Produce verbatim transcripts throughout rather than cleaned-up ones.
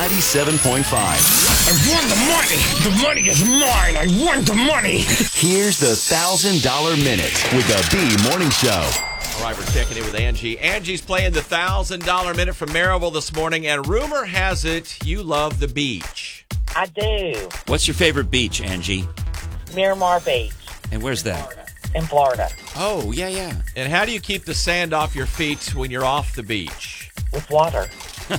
ninety-seven point five. I won the money. The money is mine. I won the money. Here's the one thousand dollar Minute with the B Morning Show. All right, we're checking in with Angie. Angie's playing the one thousand dollar Minute from Maryville this morning, and rumor has it you love the beach. I do. What's your favorite beach, Angie? Miramar Beach And where's that? in Florida Oh, yeah, yeah. And how do you keep the sand off your feet when you're off the beach? with water.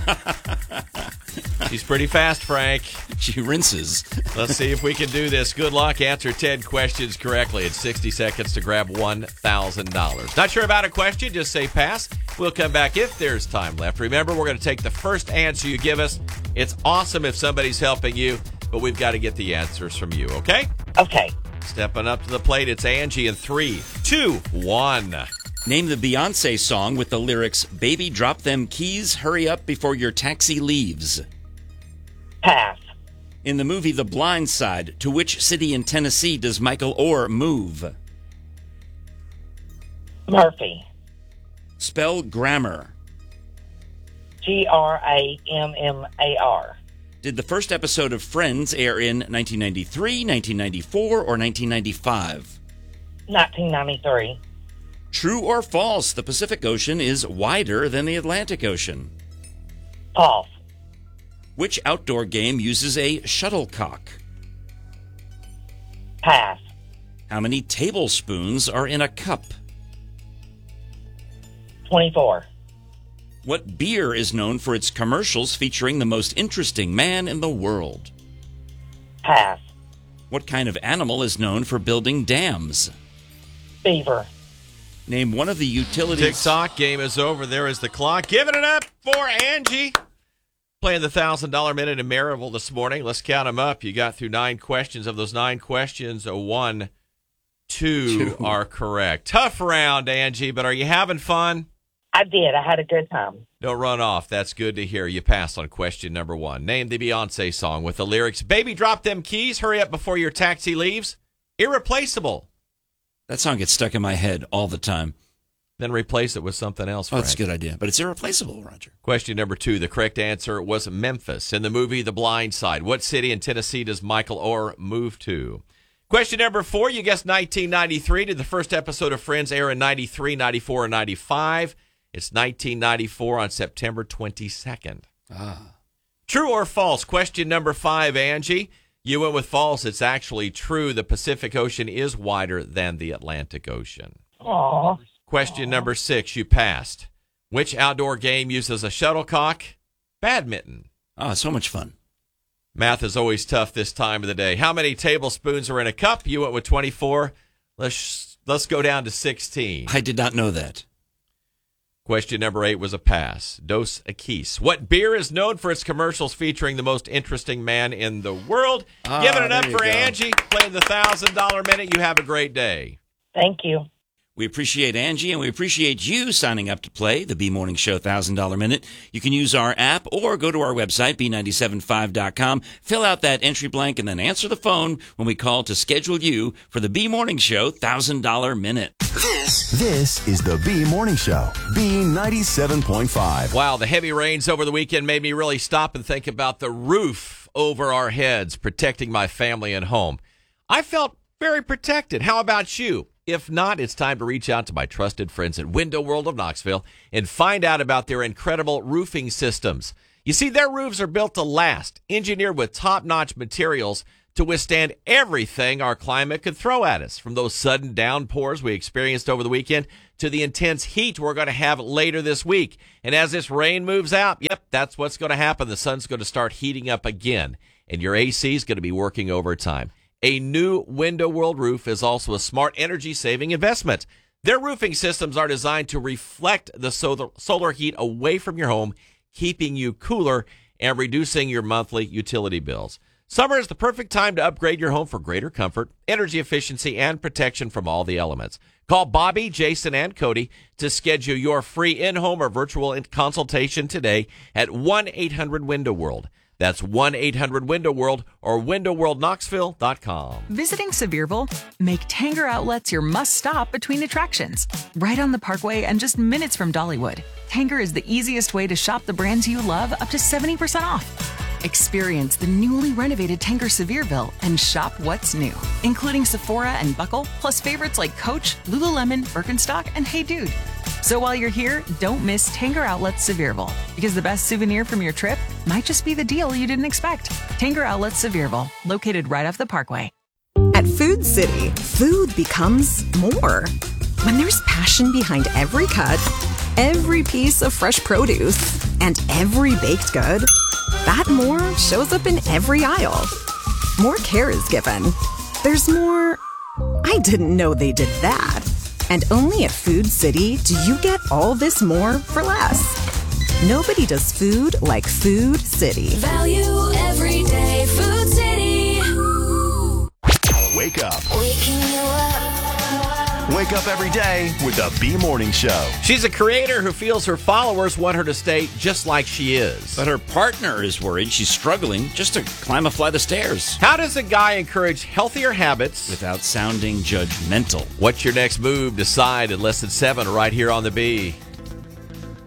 She's pretty fast, Frank. She rinses. Let's see if we can do this. Good luck. Answer ten questions correctly. It's sixty seconds to grab one thousand dollars. Not sure about a question? Just say pass. We'll come back if there's time left. Remember, we're going to take the first answer you give us. It's awesome if somebody's helping you, but we've got to get the answers from you, okay? Okay. Stepping up to the plate, it's Angie in three, two, one. Name the Beyonce song with the lyrics, "Baby, drop them keys, hurry up before your taxi leaves." Pass. In the movie The Blind Side, to which city in Tennessee does Michael Orr move? Murphy. Spell grammar. G R A M M A R. Did the first episode of Friends air in nineteen ninety-three, nineteen ninety-four, or nineteen ninety-five? nineteen ninety-three. True or false, the Pacific Ocean is wider than the Atlantic Ocean? False. Which outdoor game uses a shuttlecock? Pass. How many tablespoons are in a cup? twenty-four. What beer is known for its commercials featuring the most interesting man in the world? Pass. What kind of animal is known for building dams? Beaver. Name one of the utilities... Tick-tock, game is over. There is the clock. Giving it up for Angie. Playing the one thousand dollar Minute in Maryville this morning. Let's count them up. You got through nine questions. Of those nine questions, a one, two, two are correct. Tough round, Angie, but are you having fun? I did. I had a good time. Don't run off. That's good to hear. You passed on question number one. Name the Beyonce song with the lyrics, "Baby, drop them keys, hurry up before your taxi leaves." Irreplaceable. That song gets stuck in my head all the time. Then replace it with something else, Oh, Frank. that's a good idea. But it's irreplaceable, Roger. Question number two. The correct answer was Memphis. In the movie The Blind Side, what city in Tennessee does Michael Orr move to? Question number four. You guessed nineteen ninety-three. Did the first episode of Friends air in ninety-three, ninety-four, or ninety-five? It's nineteen ninety-four on September twenty-second. Ah. True or false? Question number five, Angie. You went with false. It's actually true. The Pacific Ocean is wider than the Atlantic Ocean. Aw. Question number six. You passed. Which outdoor game uses a shuttlecock? Badminton. Oh, so much fun. Math is always tough this time of the day. How many tablespoons are in a cup? You went with twenty-four. Let's, let's go down to sixteen. I did not know that. Question number eight was a pass. Dos Equis. What beer is known for its commercials featuring the most interesting man in the world? Ah, Giving it up there you for go. Angie, playing the one thousand dollar Minute. You have a great day. Thank you. We appreciate Angie, and we appreciate you signing up to play the B Morning Show one thousand dollar Minute. You can use our app or go to our website, B nine seven five dot com, fill out that entry blank, and then answer the phone when we call to schedule you for the B Morning Show one thousand dollar Minute. This, this is the B Morning Show, B ninety-seven point five. Wow, the heavy rains over the weekend made me really stop and think about the roof over our heads, protecting my family and home. I felt very protected. How about you? If not, it's time to reach out to my trusted friends at Window World of Knoxville and find out about their incredible roofing systems. You see, their roofs are built to last, engineered with top-notch materials to withstand everything our climate could throw at us, from those sudden downpours we experienced over the weekend to the intense heat we're going to have later this week. And as this rain moves out, yep, that's what's going to happen. The sun's going to start heating up again, and your A C is going to be working overtime. A new Window World roof is also a smart energy-saving investment. Their roofing systems are designed to reflect the solar, solar heat away from your home, keeping you cooler and reducing your monthly utility bills. Summer is the perfect time to upgrade your home for greater comfort, energy efficiency, and protection from all the elements. Call Bobby, Jason, and Cody to schedule your free in-home or virtual consultation today at one eight hundred window world. That's one eight hundred window world or window world knoxville dot com. Visiting Sevierville? Make Tanger Outlets your must-stop between attractions. Right on the Parkway and just minutes from Dollywood, Tanger is the easiest way to shop the brands you love up to seventy percent off. Experience the newly renovated Tanger Sevierville and shop what's new, including Sephora and Buckle, plus favorites like Coach, Lululemon, Birkenstock, and Hey Dude. So while you're here, don't miss Tanger Outlets Sevierville, because the best souvenir from your trip might just be the deal you didn't expect. Tanger Outlets Sevierville, located right off the Parkway. At Food City, food becomes more. When there's passion behind every cut, every piece of fresh produce, and every baked good, that more shows up in every aisle. More care is given. There's more, I didn't know they did that. And only at Food City do you get all this more for less. Nobody does food like Food City. Value every day. Food City. Wake up. Waking you up. Wake up every day with the B Morning Show. She's a creator who feels her followers want her to stay just like she is. But her partner is worried she's struggling just to climb a flight of stairs How does a guy encourage healthier habits without sounding judgmental. What's your next move? Decide in less than seven right here on the B.